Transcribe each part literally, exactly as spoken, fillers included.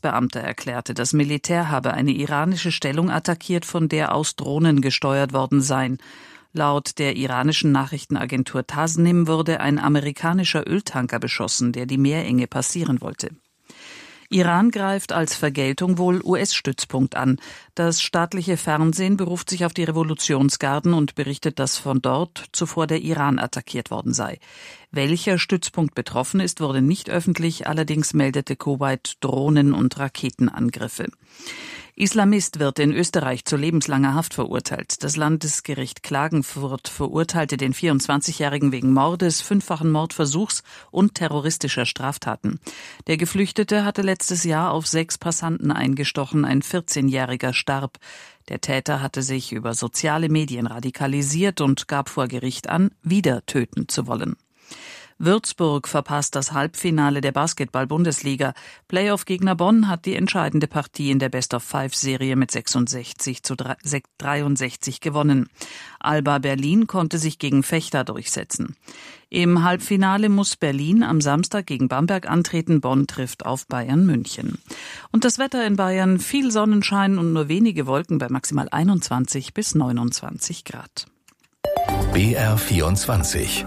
Staatsbeamter erklärte, das Militär habe eine iranische Stellung attackiert, von der aus Drohnen gesteuert worden seien. Laut der iranischen Nachrichtenagentur Tasnim wurde ein amerikanischer Öltanker beschossen, der die Meerenge passieren wollte. Iran greift als Vergeltung wohl U S-Stützpunkt an. Das staatliche Fernsehen beruft sich auf die Revolutionsgarden und berichtet, dass von dort zuvor der Iran attackiert worden sei. Welcher Stützpunkt betroffen ist, wurde nicht öffentlich, allerdings meldete Kuwait Drohnen- und Raketenangriffe. Islamist wird in Österreich zu lebenslanger Haft verurteilt. Das Landesgericht Klagenfurt verurteilte den vierundzwanzigjährigen wegen Mordes, fünffachen Mordversuchs und terroristischer Straftaten. Der Geflüchtete hatte letztes Jahr auf sechs Passanten eingestochen, ein vierzehnjähriger starb. Der Täter hatte sich über soziale Medien radikalisiert und gab vor Gericht an, wieder töten zu wollen. Würzburg verpasst das Halbfinale der Basketball-Bundesliga. Playoff-Gegner Bonn hat die entscheidende Partie in der Best-of-Five-Serie mit sechsundsechzig zu dreiundsechzig gewonnen. Alba Berlin konnte sich gegen Vechta durchsetzen. Im Halbfinale muss Berlin am Samstag gegen Bamberg antreten. Bonn trifft auf Bayern München. Und das Wetter in Bayern: viel Sonnenschein und nur wenige Wolken bei maximal einundzwanzig bis neunundzwanzig Grad. B R vierundzwanzig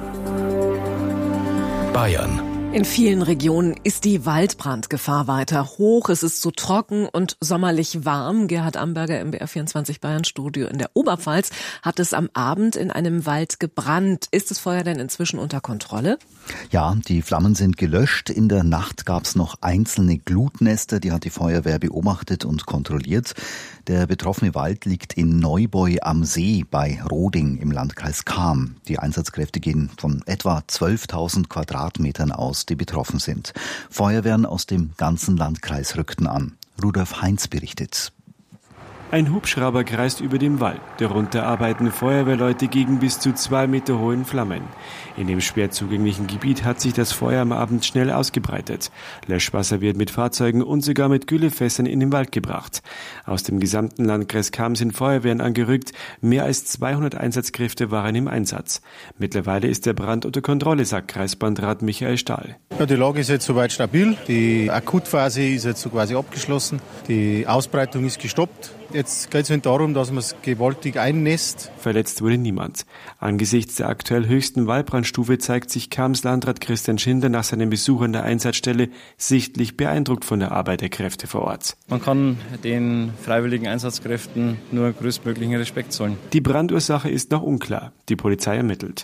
Bayern. In vielen Regionen ist die Waldbrandgefahr weiter hoch. Es ist zu trocken und sommerlich warm. Gerhard Amberger im B R vierundzwanzig Bayern Studio in der Oberpfalz hat es am Abend in einem Wald gebrannt. Ist das Feuer denn inzwischen unter Kontrolle? Ja, die Flammen sind gelöscht. In der Nacht gab es noch einzelne Glutnester, die hat die Feuerwehr beobachtet und kontrolliert. Der betroffene Wald liegt in Neubeu am See bei Roding im Landkreis Cham. Die Einsatzkräfte gehen von etwa zwölftausend Quadratmetern aus, die betroffen sind. Feuerwehren aus dem ganzen Landkreis rückten an. Rudolf Heinz berichtet. Ein Hubschrauber kreist über dem Wald. Darunter arbeiten Feuerwehrleute gegen bis zu zwei Meter hohen Flammen. In dem schwer zugänglichen Gebiet hat sich das Feuer am Abend schnell ausgebreitet. Löschwasser wird mit Fahrzeugen und sogar mit Güllefässern in den Wald gebracht. Aus dem gesamten Landkreis Cham sind Feuerwehren angerückt. Mehr als zweihundert Einsatzkräfte waren im Einsatz. Mittlerweile ist der Brand unter Kontrolle, sagt Kreisbandrat Michael Stahl. Ja, die Lage ist jetzt soweit stabil. Die Akutphase ist jetzt so quasi abgeschlossen. Die Ausbreitung ist gestoppt. Jetzt geht es darum, dass man es gewaltig einnässt. Verletzt wurde niemand. Angesichts der aktuell höchsten Waldbrandstufe zeigt sich Chams Landrat Christian Schindler nach seinem Besuch an der Einsatzstelle sichtlich beeindruckt von der Arbeit der Kräfte vor Ort. Man kann den freiwilligen Einsatzkräften nur größtmöglichen Respekt zollen. Die Brandursache ist noch unklar. Die Polizei ermittelt.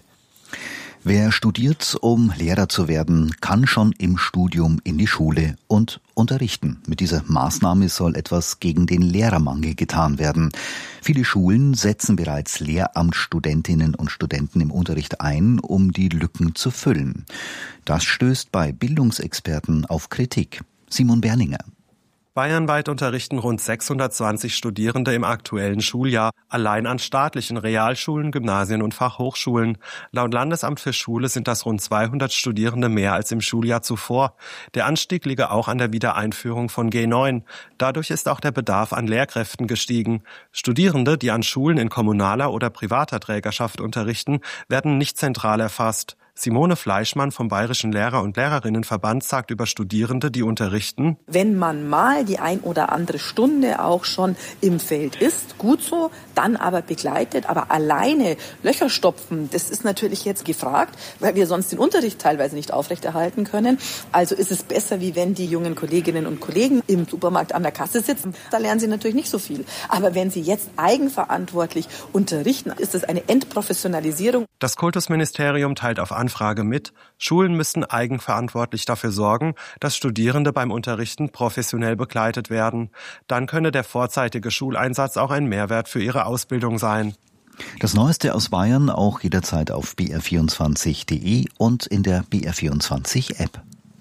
Wer studiert, um Lehrer zu werden, kann schon im Studium in die Schule und unterrichten. Mit dieser Maßnahme soll etwas gegen den Lehrermangel getan werden. Viele Schulen setzen bereits Lehramtsstudentinnen und Studenten im Unterricht ein, um die Lücken zu füllen. Das stößt bei Bildungsexperten auf Kritik. Simon Berninger. Bayernweit unterrichten rund sechshundertzwanzig Studierende im aktuellen Schuljahr, allein an staatlichen Realschulen, Gymnasien und Fachhochschulen. Laut Landesamt für Schule sind das rund zweihundert Studierende mehr als im Schuljahr zuvor. Der Anstieg liege auch an der Wiedereinführung von G neun. Dadurch ist auch der Bedarf an Lehrkräften gestiegen. Studierende, die an Schulen in kommunaler oder privater Trägerschaft unterrichten, werden nicht zentral erfasst. Simone Fleischmann vom Bayerischen Lehrer- und Lehrerinnenverband sagt über Studierende, die unterrichten: Wenn man mal die ein oder andere Stunde auch schon im Feld ist, gut so, dann aber begleitet, aber alleine Löcher stopfen, das ist natürlich jetzt gefragt, weil wir sonst den Unterricht teilweise nicht aufrechterhalten können. Also ist es besser, wie wenn die jungen Kolleginnen und Kollegen im Supermarkt an der Kasse sitzen. Da lernen sie natürlich nicht so viel. Aber wenn sie jetzt eigenverantwortlich unterrichten, ist es eine Entprofessionalisierung. Das Kultusministerium teilt auf Anfrage mit, Schulen müssten eigenverantwortlich dafür sorgen, dass Studierende beim Unterrichten professionell begleitet werden. Dann könne der vorzeitige Schuleinsatz auch ein Mehrwert für ihre Ausbildung sein. Das Neueste aus Bayern auch jederzeit auf b r vierundzwanzig punkt d e und in der B R vierundzwanzig App.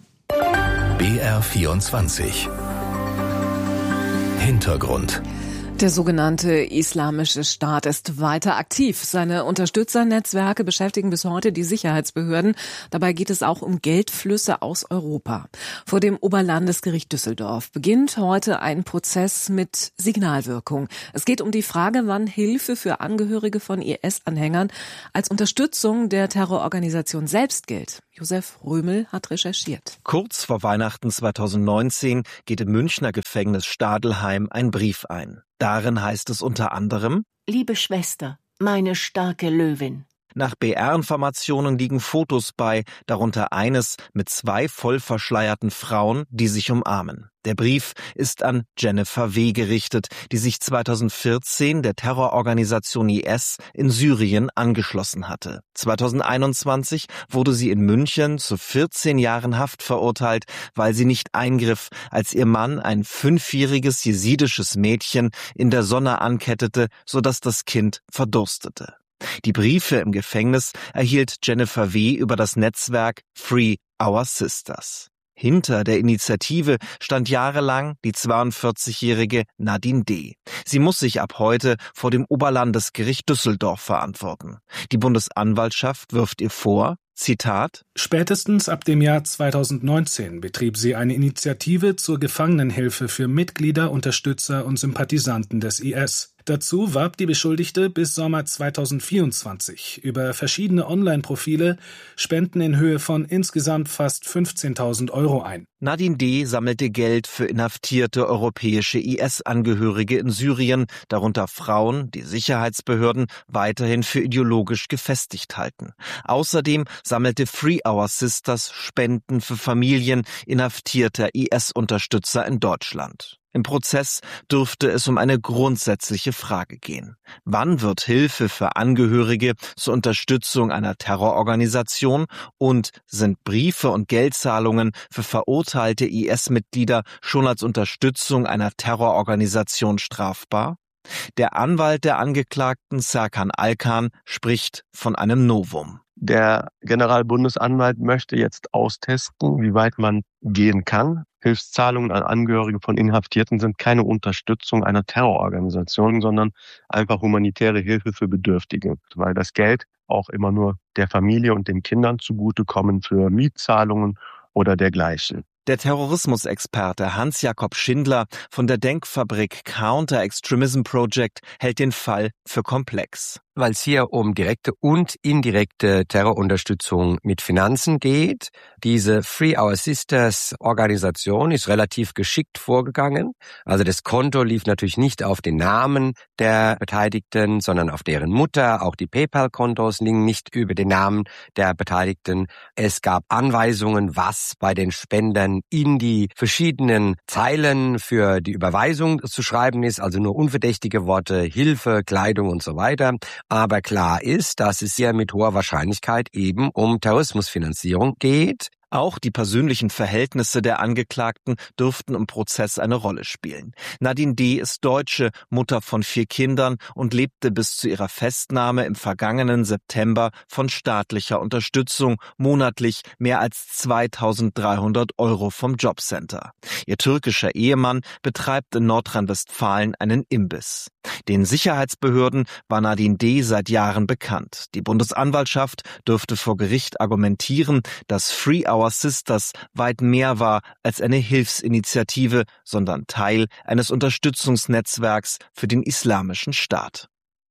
B R vierundzwanzig Hintergrund. Der sogenannte Islamische Staat ist weiter aktiv. Seine Unterstützernetzwerke beschäftigen bis heute die Sicherheitsbehörden. Dabei geht es auch um Geldflüsse aus Europa. Vor dem Oberlandesgericht Düsseldorf beginnt heute ein Prozess mit Signalwirkung. Es geht um die Frage, wann Hilfe für Angehörige von I S-Anhängern als Unterstützung der Terrororganisation selbst gilt. Josef Römel hat recherchiert. Kurz vor Weihnachten zweitausendneunzehn geht im Münchner Gefängnis Stadelheim ein Brief ein. Darin heißt es unter anderem: Liebe Schwester, meine starke Löwin. Nach B R-Informationen liegen Fotos bei, darunter eines mit zwei voll verschleierten Frauen, die sich umarmen. Der Brief ist an Jennifer W. gerichtet, die sich zweitausendvierzehn der Terrororganisation I S in Syrien angeschlossen hatte. zweitausendeinundzwanzig wurde sie in München zu vierzehn Jahren Haft verurteilt, weil sie nicht eingriff, als ihr Mann ein fünfjähriges jesidisches Mädchen in der Sonne ankettete, sodass das Kind verdurstete. Die Briefe im Gefängnis erhielt Jennifer W. über das Netzwerk Free Our Sisters. Hinter der Initiative stand jahrelang die zweiundvierzigjährige Nadine D. Sie muss sich ab heute vor dem Oberlandesgericht Düsseldorf verantworten. Die Bundesanwaltschaft wirft ihr vor, Zitat: Spätestens ab dem Jahr zweitausendneunzehn betrieb sie eine Initiative zur Gefangenenhilfe für Mitglieder, Unterstützer und Sympathisanten des I S. Dazu warb die Beschuldigte bis Sommer zweitausendvierundzwanzig über verschiedene Online-Profile Spenden in Höhe von insgesamt fast fünfzehntausend Euro ein. Nadine D. sammelte Geld für inhaftierte europäische I S-Angehörige in Syrien, darunter Frauen, die Sicherheitsbehörden weiterhin für ideologisch gefestigt halten. Außerdem sammelte Free Our Sisters Spenden für Familien inhaftierter I S-Unterstützer in Deutschland. Im Prozess dürfte es um eine grundsätzliche Frage gehen. Wann wird Hilfe für Angehörige zur Unterstützung einer Terrororganisation und sind Briefe und Geldzahlungen für verurteilte I S-Mitglieder schon als Unterstützung einer Terrororganisation strafbar? Der Anwalt der Angeklagten, Serkan Alkan, spricht von einem Novum. Der Generalbundesanwalt möchte jetzt austesten, wie weit man gehen kann. Hilfszahlungen an Angehörige von Inhaftierten sind keine Unterstützung einer Terrororganisation, sondern einfach humanitäre Hilfe für Bedürftige, weil das Geld auch immer nur der Familie und den Kindern zugutekommen für Mietzahlungen oder dergleichen. Der Terrorismusexperte Hans-Jakob Schindler von der Denkfabrik Counter Extremism Project hält den Fall für komplex. Weil es hier um direkte und indirekte Terrorunterstützung mit Finanzen geht. Diese Free Our Sisters Organisation ist relativ geschickt vorgegangen. Also das Konto lief natürlich nicht auf den Namen der Beteiligten, sondern auf deren Mutter. Auch die PayPal-Kontos liegen nicht über den Namen der Beteiligten. Es gab Anweisungen, was bei den Spendern in die verschiedenen Zeilen für die Überweisung zu schreiben ist. Also nur unverdächtige Worte, Hilfe, Kleidung und so weiter. Aber klar ist, dass es hier mit hoher Wahrscheinlichkeit eben um Terrorismusfinanzierung geht. Auch die persönlichen Verhältnisse der Angeklagten dürften im Prozess eine Rolle spielen. Nadine D. ist Deutsche, Mutter von vier Kindern und lebte bis zu ihrer Festnahme im vergangenen September von staatlicher Unterstützung, monatlich mehr als zweitausenddreihundert Euro vom Jobcenter. Ihr türkischer Ehemann betreibt in Nordrhein-Westfalen einen Imbiss. Den Sicherheitsbehörden war Nadine D. seit Jahren bekannt. Die Bundesanwaltschaft dürfte vor Gericht argumentieren, dass Free Our Sisters weit mehr war als eine Hilfsinitiative, sondern Teil eines Unterstützungsnetzwerks für den Islamischen Staat.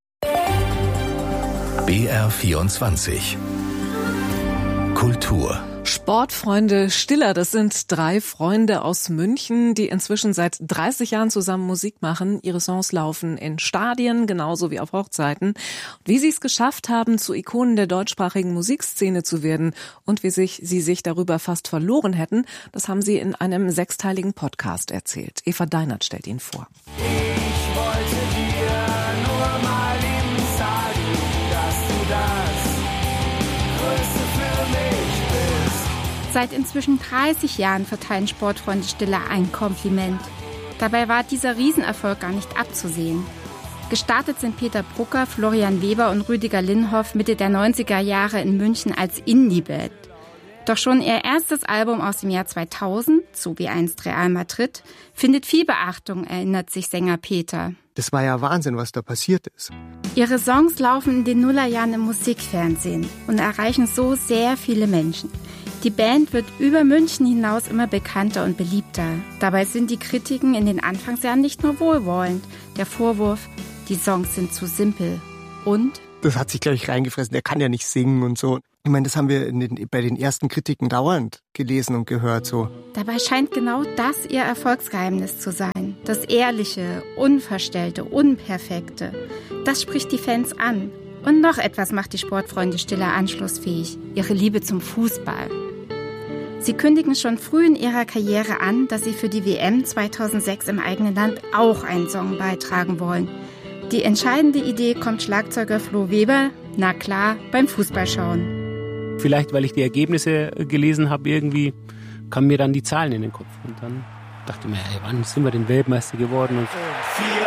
B R vierundzwanzig Kultur. Sportfreunde Stiller, das sind drei Freunde aus München, die inzwischen seit dreißig Jahren zusammen Musik machen. Ihre Songs laufen in Stadien, genauso wie auf Hochzeiten. Und wie sie es geschafft haben, zu Ikonen der deutschsprachigen Musikszene zu werden und wie sich sie sich darüber fast verloren hätten, das haben sie in einem sechsteiligen Podcast erzählt. Eva Deinert stellt ihn vor. Ich wollte dir nur mal eben sagen, dass du das Größte für mich bist. Seit inzwischen dreißig Jahren verteilen Sportfreunde Stiller ein Kompliment. Dabei war dieser Riesenerfolg gar nicht abzusehen. Gestartet sind Peter Brucker, Florian Weber und Rüdiger Linhoff Mitte der neunziger Jahre in München als Indie-Band. Doch schon ihr erstes Album aus dem Jahr zweitausend, so wie einst Real Madrid, findet viel Beachtung, erinnert sich Sänger Peter. Das war ja Wahnsinn, was da passiert ist. Ihre Songs laufen in den Nullerjahren im Musikfernsehen und erreichen so sehr viele Menschen. Die Band wird über München hinaus immer bekannter und beliebter. Dabei sind die Kritiken in den Anfangsjahren nicht nur wohlwollend. Der Vorwurf, die Songs sind zu simpel. Und? Das hat sich gleich reingefressen, der kann ja nicht singen und so. Ich meine, das haben wir in den, bei den ersten Kritiken dauernd gelesen und gehört so. Dabei scheint genau das ihr Erfolgsgeheimnis zu sein. Das Ehrliche, Unverstellte, Unperfekte. Das spricht die Fans an. Und noch etwas macht die Sportfreunde Stiller anschlussfähig. Ihre Liebe zum Fußball. Sie kündigen schon früh in ihrer Karriere an, dass sie für die W M zweitausendsechs im eigenen Land auch einen Song beitragen wollen. Die entscheidende Idee kommt Schlagzeuger Flo Weber, na klar, beim Fußballschauen. Vielleicht, weil ich die Ergebnisse gelesen habe, irgendwie kamen mir dann die Zahlen in den Kopf. Und dann dachte ich mir, hey, wann sind wir denn Weltmeister geworden? Und